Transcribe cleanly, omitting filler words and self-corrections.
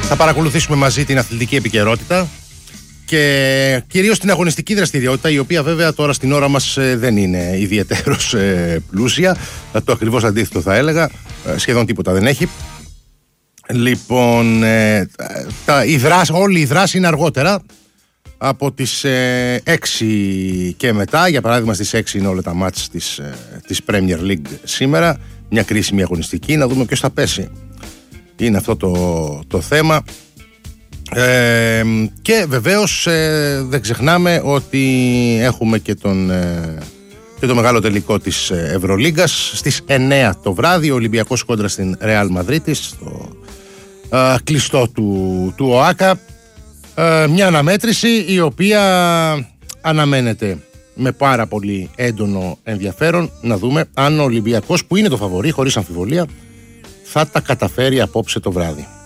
Θα παρακολουθήσουμε μαζί την αθλητική επικαιρότητα και κυρίως την αγωνιστική δραστηριότητα, η οποία βέβαια τώρα στην ώρα μας δεν είναι ιδιαίτερος πλούσια. Το ακριβώς αντίθετο θα έλεγα, σχεδόν τίποτα δεν έχει. Λοιπόν, όλη η δράση είναι αργότερα από τις 6 και μετά. Για παράδειγμα στις 6 είναι όλα τα μάτς της Premier League σήμερα. Μια κρίσιμη αγωνιστική, να δούμε ποιος θα πέσει. Είναι αυτό το θέμα. Και βεβαίως δεν ξεχνάμε ότι έχουμε και το μεγάλο τελικό της Ευρωλίγκας στις 9 το βράδυ, ο Ολυμπιακός κόντρα στην Ρεάλ Μαδρίτης, στο κλειστό του ΟΑΚΑ. Μια αναμέτρηση η οποία αναμένεται με πάρα πολύ έντονο ενδιαφέρον, να δούμε αν ο Ολυμπιακός, που είναι το φαβορί χωρίς αμφιβολία, θα τα καταφέρει απόψε το βράδυ.